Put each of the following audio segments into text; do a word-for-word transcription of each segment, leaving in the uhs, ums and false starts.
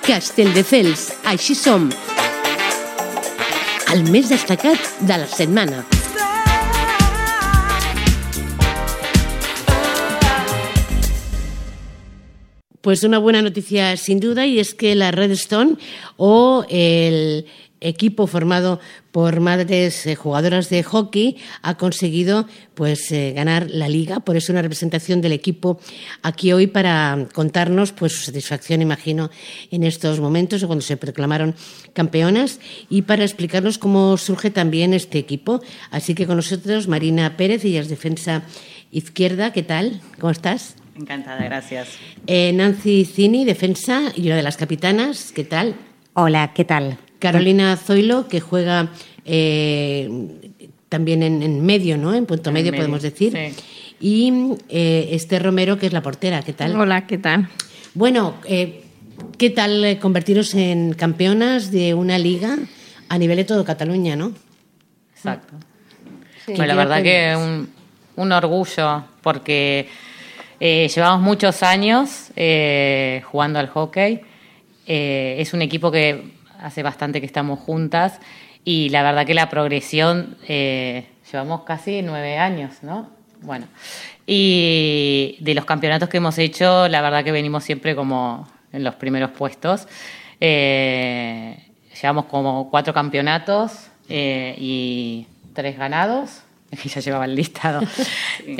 Castelldefels, així som. El més destacat de la setmana. Pues una buena noticia sin duda, y es que la Redstone, o el equipo formado por madres eh, jugadoras de hockey, ha conseguido pues eh, ganar la liga. Por eso una representación del equipo aquí hoy para contarnos pues su satisfacción, imagino, en estos momentos cuando se proclamaron campeonas, y para explicarnos cómo surge también este equipo. Así que con nosotros Marina Pérez, ella es defensa izquierda. ¿Qué tal? ¿Cómo estás? Encantada, gracias. Eh, Nancy Cini, defensa y una de las capitanas. ¿Qué tal? Hola, ¿qué tal? Carolina Zoilo, que juega eh, también en, en medio, ¿no? En punto en medio, medio, podemos decir. Sí. Y eh, Esther Romero, que es la portera. ¿Qué tal? Hola, ¿qué tal? Bueno, eh, ¿qué tal convertiros en campeonas de una liga a nivel de todo Cataluña, no? Exacto. Sí. Bueno, la verdad que un, un orgullo, porque eh, llevamos muchos años eh, jugando al hockey. Eh, es un equipo que hace bastante que estamos juntas, y la verdad que la progresión, eh, llevamos casi nueve años, ¿no? Bueno, y de los campeonatos que hemos hecho, la verdad que venimos siempre como en los primeros puestos. Eh, llevamos como cuatro campeonatos eh, y tres ganados. Ya llevaba el listado. Sí.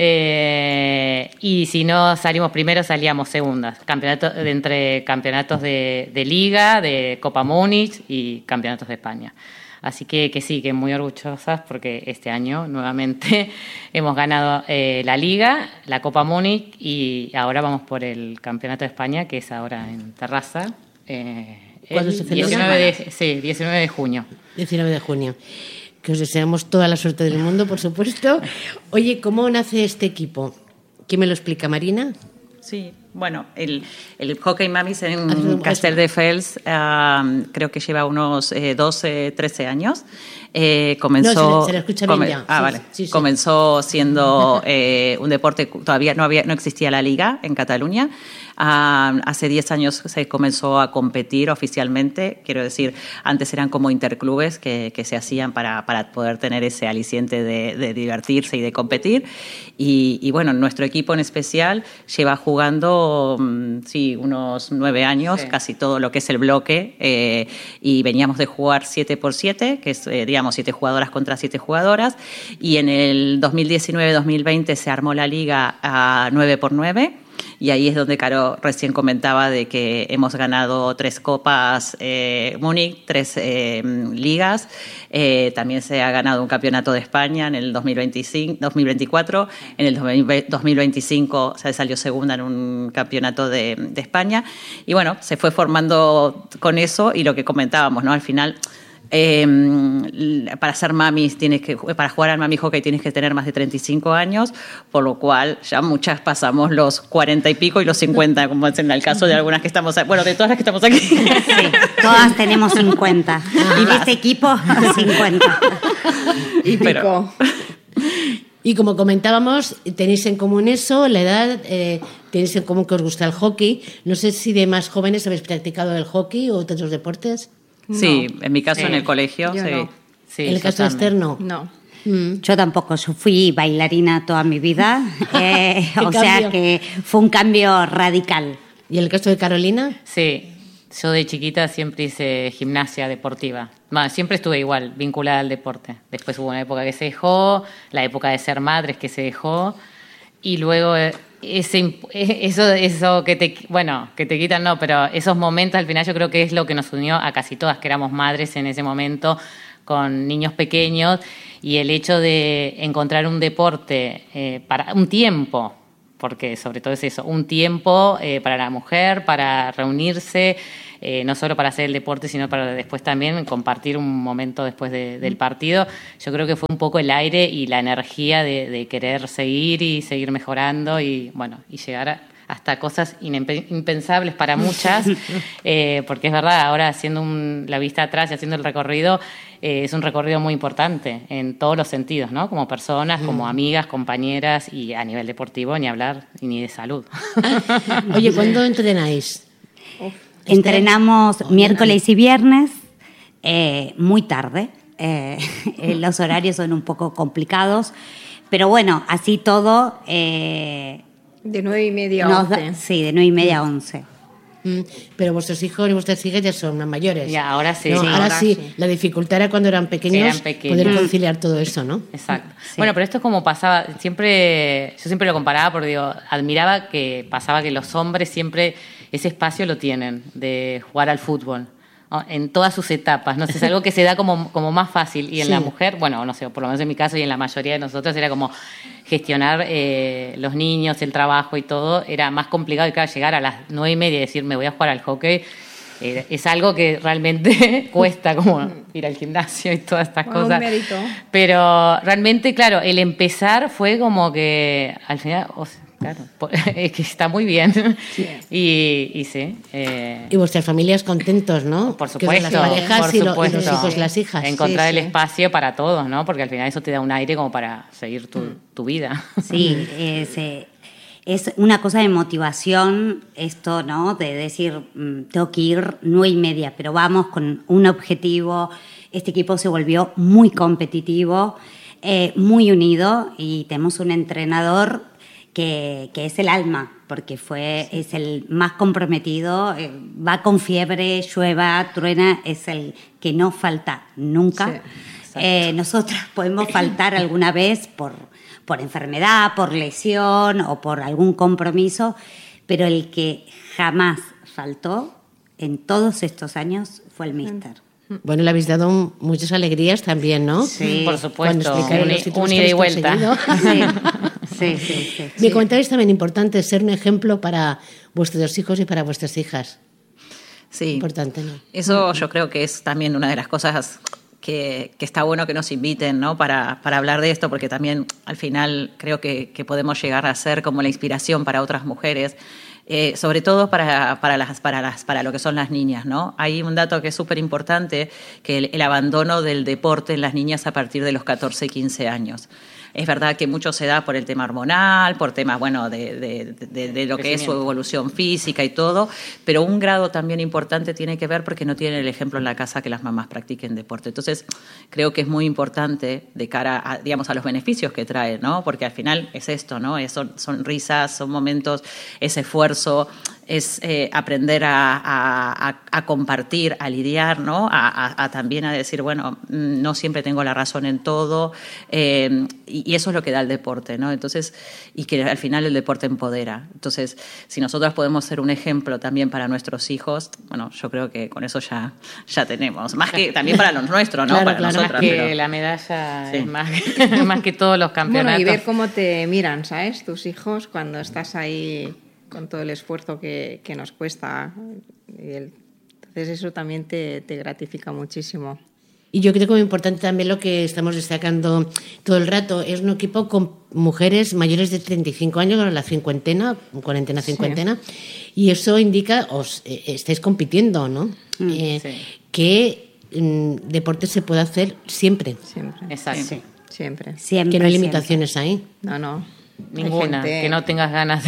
Eh, y si no salimos primero, salíamos segundas. Campeonato, de, entre campeonatos de, de Liga, de Copa Múnich y campeonatos de España. Así que, que sí, que muy orgullosas, porque este año nuevamente hemos ganado eh, la Liga, la Copa Múnich, y ahora vamos por el Campeonato de España, que es ahora en Terrassa. Eh, ¿Cuándo se celebra? diecinueve de, sí, diecinueve de junio. diecinueve de junio. Que os deseamos toda la suerte del mundo, por supuesto. Oye, ¿cómo nace este equipo? ¿Quién me lo explica, Marina? Sí, bueno, el, el Hockey Mamis en Castelldefels uh, creo que lleva unos eh, doce, trece años. Eh, comenzó, no, se, se la escucha bien come, ya. Ah, sí, vale. Sí, sí. Comenzó siendo eh, un deporte, todavía no había, no existía la liga en Cataluña. Uh, hace diez años se comenzó a competir oficialmente. Quiero decir, antes eran como interclubes que, que se hacían para, para poder tener ese aliciente de, de divertirse y de competir. Y, y bueno, nuestro equipo en especial lleva jugando, um, sí, unos nueve años, sí. Casi todo lo que es el bloque. Eh, y veníamos de jugar siete por siete, que es, eh, digamos, siete jugadoras contra siete jugadoras. Y en el dos mil diecinueve dos mil veinte se armó la liga a nueve por nueve. Y ahí es donde Caro recién comentaba de que hemos ganado tres copas eh, Múnich, tres eh, ligas. Eh, también se ha ganado un campeonato de España en el dos mil veinticinco, dos mil veinticuatro. En el dos mil veinticinco se salió segunda en un campeonato de, de España. Y bueno, se fue formando con eso, y lo que comentábamos, ¿no? Al final, Eh, para ser mamis tienes que, para jugar al mami hockey tienes que tener más de treinta y cinco años, por lo cual ya muchas pasamos los cuarenta y pico y los cincuenta, como es en el caso de algunas que estamos, bueno, de todas las que estamos aquí. Sí, todas tenemos cincuenta. Ah, y de este equipo, cincuenta. Y pico. Pero... Y como comentábamos, tenéis en común eso, la edad, eh, tenéis en común que os gusta el hockey. No sé si de más jóvenes habéis practicado el hockey o otros deportes. Sí, no. en mi caso sí. en el colegio, sí. No. sí. ¿En el caso de Esther no? No. Mm. Yo tampoco, fui bailarina toda mi vida, eh, o cambio? sea que fue un cambio radical. ¿Y en el caso de Carolina? Sí, yo de chiquita siempre hice gimnasia deportiva. Bueno, siempre estuve igual, vinculada al deporte. Después hubo una época que se dejó, la época de ser madres que se dejó, y luego... Ese, eso, eso que te, bueno, que te quitan, no, pero esos momentos al final yo creo que es lo que nos unió a casi todas, que éramos madres en ese momento con niños pequeños, y el hecho de encontrar un deporte eh, para un tiempo, porque sobre todo es eso, un tiempo eh, para la mujer, para reunirse, eh, no solo para hacer el deporte, sino para después también compartir un momento después de, del partido. Yo creo que fue un poco el aire y la energía de, de querer seguir y seguir mejorando, y bueno, y llegar a, hasta cosas impensables para muchas, eh, porque es verdad, ahora haciendo un, la vista atrás y haciendo el recorrido, eh, es un recorrido muy importante en todos los sentidos, ¿no? Como personas, como amigas, compañeras, y a nivel deportivo ni hablar, ni de salud. Oye, ¿cuándo entrenáis? Entrenamos oh, miércoles y viernes, eh, muy tarde. Eh, los horarios son un poco complicados, pero bueno, así todo... Eh, de nueve y media a once. Da, sí, de nueve y media a once. Mm, pero vuestros hijos y vuestras hijas ya son más mayores. Ya, ahora sí. No, sí ahora, ahora sí. sí. La dificultad era cuando eran pequeños, eran pequeños. poder conciliar todo eso, ¿no? Exacto. Sí. Bueno, pero esto es como pasaba, siempre, yo siempre lo comparaba porque digo, admiraba que pasaba que los hombres siempre ese espacio lo tienen de jugar al fútbol. En todas sus etapas, no sé, es algo que se da como, como más fácil. Y en sí. la mujer, bueno, no sé, por lo menos en mi caso y en la mayoría de nosotros era como gestionar eh, los niños, el trabajo y todo, era más complicado. Y claro, llegar a las nueve y media y decir, me voy a jugar al hockey, eh, es algo que realmente cuesta, como ir al gimnasio y todas estas bueno, cosas. Un mérito. Pero realmente, claro, el empezar fue como que al final... O sea, claro, es que está muy bien. Sí. Y, y sí. Eh, y vuestras familias contentos, ¿no? Por supuesto. Las parejas por y, supuesto. Lo, y los hijos, las hijas. Encontrar sí, el sí. espacio para todos, ¿no? Porque al final eso te da un aire como para seguir tu, tu vida. Sí, es, eh, es una cosa de motivación esto, ¿no? De decir, tengo que ir nueve y media, pero vamos con un objetivo. Este equipo se volvió muy competitivo, eh, muy unido y tenemos un entrenador Que, que es el alma, porque fue, sí. es el más comprometido, eh, va con fiebre, llueva, truena, es el que no falta nunca. Sí, eh, nosotras podemos faltar alguna vez por, por enfermedad, por lesión o por algún compromiso, pero el que jamás faltó en todos estos años fue el míster. Bueno, le habéis dado muchas alegrías también, ¿no? Sí, por supuesto. Un ida y vuelta. Sí. Sí, sí, sí. Mi comentario es también importante, ser un ejemplo para vuestros hijos y para vuestras hijas. Sí. Importante, ¿no? Eso yo creo que es también una de las cosas que, que está bueno que nos inviten, ¿no? Para, para hablar de esto, porque también al final creo que, que podemos llegar a ser como la inspiración para otras mujeres. Eh, sobre todo para, para, las, para, las, para lo que son las niñas, ¿no? Hay un dato que es súper importante, que el, el abandono del deporte en las niñas a partir de los catorce, quince años. Es verdad que mucho se da por el tema hormonal, por temas, bueno, de, de, de, de lo que es su evolución física y todo, pero un grado también importante tiene que ver porque no tienen el ejemplo en la casa que las mamás practiquen deporte. Entonces, creo que es muy importante de cara a, digamos, a los beneficios que trae, ¿no? Porque al final es esto, ¿no? Es, son, son risas, son momentos, es esfuerzo, es eh, aprender a, a, a compartir, a lidiar, ¿no? A, a, a también a decir, bueno, no siempre tengo la razón en todo, eh, y, y eso es lo que da el deporte, ¿no? Entonces, y que al final el deporte empodera. Entonces, si nosotros podemos ser un ejemplo también para nuestros hijos, bueno, yo creo que con eso ya, ya tenemos, más que también para los nuestros, ¿no? Claro, para claro, nosotras, más que pero... la medalla sí. es más, más que todos los campeonatos. Bueno, y ver cómo te miran, ¿sabes? Tus hijos cuando estás ahí con todo el esfuerzo que, que nos cuesta. Y el, entonces eso también te, te gratifica muchísimo. Y yo creo que muy importante también lo que estamos destacando todo el rato, es un equipo con mujeres mayores de treinta y cinco años, la cincuentena, cuarentena, cincuentena, sí. Y eso indica, os eh, estáis compitiendo, ¿no? Mm, eh, sí. Que mm, deporte se puede hacer siempre. Siempre. Exacto. Sí. Siempre. Siempre. Que no hay limitaciones siempre. Ahí. No, no. Ninguna, gente, que no tengas ganas de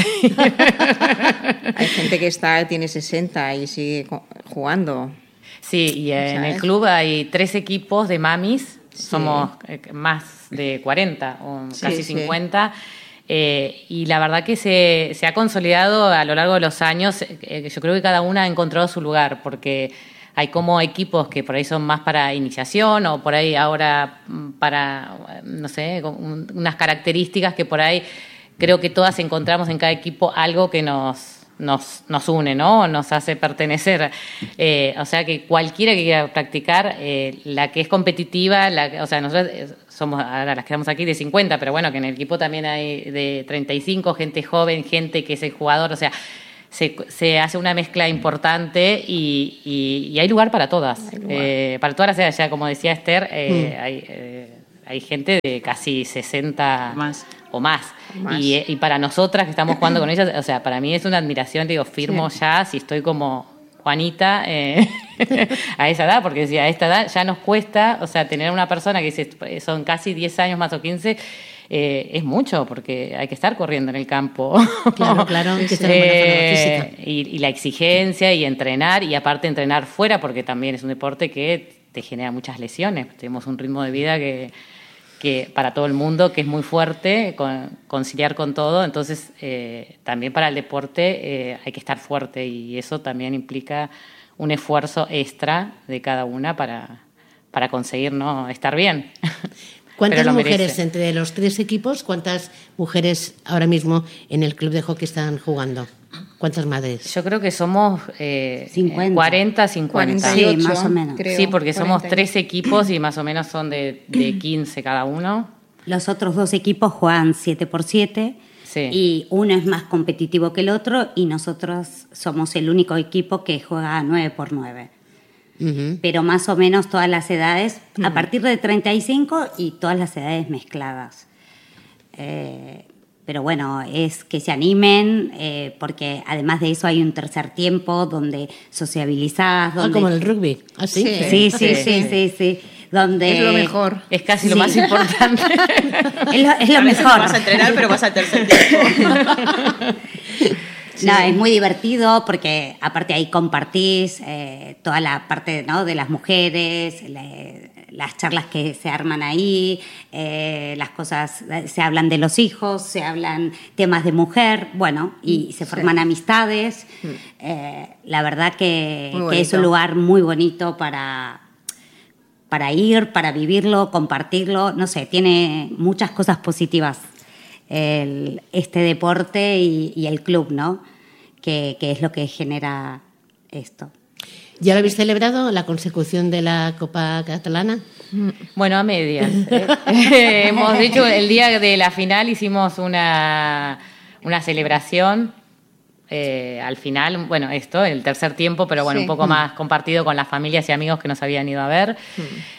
hay gente que está tiene sesenta y sigue jugando. Sí, y en ¿sabes? El club hay tres equipos de mamis, sí. Somos más de cuarenta o sí, casi cincuenta, sí. eh, y la verdad que se, se ha consolidado a lo largo de los años. Eh, yo creo que cada una ha encontrado su lugar, porque hay como equipos que por ahí son más para iniciación o por ahí ahora para, no sé, unas características que por ahí creo que todas encontramos en cada equipo algo que nos, nos, nos une, ¿no? Nos hace pertenecer. Eh, o sea que cualquiera que quiera practicar, eh, la que es competitiva, la, o sea, nosotros somos ahora las que estamos aquí de cincuenta, pero bueno, que en el equipo también hay de treinta y cinco, gente joven, gente que es el jugador, o sea... Se, se hace una mezcla importante y, y, y hay lugar para todas. Lugar. Eh, para todas las, ya como decía Esther, eh, mm. hay, eh, hay gente de casi sesenta más. o más. más. Y, y para nosotras que estamos jugando con ellas, o sea, para mí es una admiración, digo, firmo sí. ya, si estoy como Juanita eh, a esa edad, porque si a esta edad ya nos cuesta, o sea, tener una persona que dice, son casi diez años más o quince, eh, es mucho, porque hay que estar corriendo en el campo. Claro, claro, hay que estar en buena forma física. Y, y la exigencia y entrenar, y aparte entrenar fuera, porque también es un deporte que te genera muchas lesiones. Tenemos un ritmo de vida que, que para todo el mundo que es muy fuerte, con, conciliar con todo. Entonces, eh, también para el deporte eh, hay que estar fuerte, y eso también implica un esfuerzo extra de cada una para, para conseguir, ¿no?, estar bien. ¿Cuántas mujeres merece. Entre los tres equipos? ¿Cuántas mujeres ahora mismo en el club de hockey están jugando? ¿Cuántas madres? Yo creo que somos eh, cincuenta. cuarenta, cincuenta. cuarenta y ocho, sí, más o menos. Creo, sí, porque cuarenta. Somos tres equipos y más o menos son de, de quince cada uno. Los otros dos equipos juegan siete por siete, sí. Y uno es más competitivo que el otro, y nosotros somos el único equipo que juega nueve por nueve. Uh-huh. Pero más o menos todas las edades, uh-huh. a partir de treinta y cinco, y todas las edades mezcladas. Eh, pero bueno, es que se animen, eh, porque además de eso hay un tercer tiempo donde sociabilizás. Donde... Ah, como en el rugby. ¿Ah, sí? Sí, sí, sí, sí, sí, sí, sí. Donde... Es lo mejor. Es casi lo sí. más importante. es lo, es lo mejor. No vas a entrenar, pero vas al tercer tiempo. No, sí. Es muy divertido porque aparte ahí compartís eh, toda la parte, ¿no?, de las mujeres, le, las charlas que se arman ahí, eh, las cosas, se hablan de los hijos, se hablan temas de mujer, bueno, y se forman sí. amistades. Mm. Eh, la verdad que, que es un lugar muy bonito para, para ir, para vivirlo, compartirlo, no sé, tiene muchas cosas positivas. El, este deporte y, y el club, ¿no? Que, que es lo que genera esto. ¿Ya lo habéis celebrado, la consecución de la Copa Catalana? Bueno, a medias. ¿eh? Hemos dicho, el día de la final hicimos una, una celebración. Eh, al final, bueno, esto, el tercer tiempo, pero bueno, sí. un poco más compartido con las familias y amigos que nos habían ido a ver. Mm.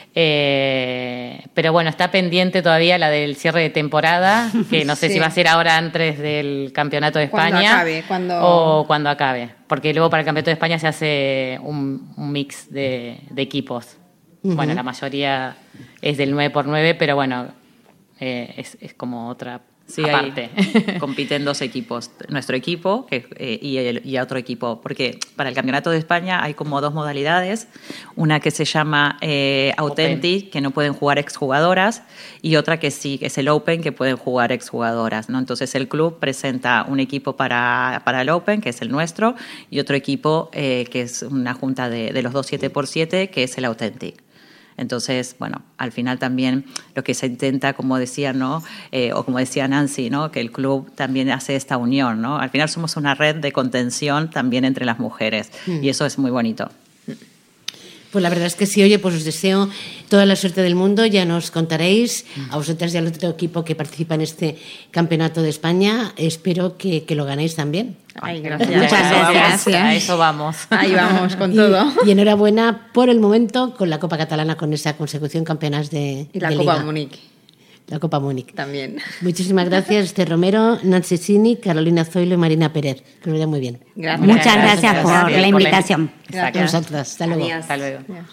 Eh, pero bueno, está pendiente todavía la del cierre de temporada, que no sé sí. si va a ser ahora antes del Campeonato de España. Cuando acabe, cuando... O cuando acabe, porque luego para el Campeonato de España se hace un, un mix de, de equipos. Uh-huh. Bueno, la mayoría es del nueve por nueve, pero bueno, eh, es, es como otra... Sí, aparte. Ahí compiten dos equipos, nuestro equipo que, eh, y, el, y otro equipo, porque para el Campeonato de España hay como dos modalidades, una que se llama eh, Authentic, que no pueden jugar exjugadoras, y otra que sí, que es el Open, que pueden jugar exjugadoras, ¿no? Entonces el club presenta un equipo para, para el Open, que es el nuestro, y otro equipo eh, que es una junta de, de los dos siete por siete, que es el Authentic. Entonces, bueno, al final también lo que se intenta, como decía, ¿no? Eh, o como decía Nancy, ¿no?, que el club también hace esta unión, ¿no? Al final somos una red de contención también entre las mujeres, mm. y eso es muy bonito. Pues la verdad es que sí, oye, pues os deseo toda la suerte del mundo, ya nos contaréis, a vosotras y al otro equipo que participa en este Campeonato de España, espero que, que lo ganéis también. Ay, gracias. Muchas gracias. gracias. A eso vamos. Ahí vamos con y, todo. Y enhorabuena por el momento con la Copa Catalana, con esa consecución campeonas de Y la de Copa Liga. Múnich. La Copa Múnich. También. Muchísimas gracias, Esther Romero, Nancy Cini, Carolina Zoilo y Marina Pérez. Que nos vaya muy bien. Gracias. Muchas gracias, gracias por, gracias la invitación. Gracias. A vosotras. Hasta luego. Adiós. Hasta luego. Adiós.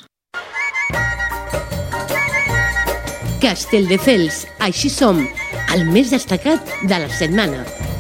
Castelldefels, així som, el més destacat de la setmana.